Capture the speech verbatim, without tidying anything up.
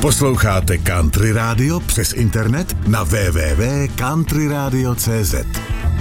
Posloucháte Country Radio přes internet na w w w tečka country radio tečka c z.